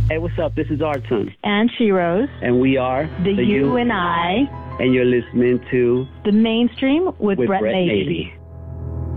Hey, what's up? This is Artun. And She-Rose. And we are The You and I. And you're listening to The Mainstream with Brett Brett Mabee. Mabee.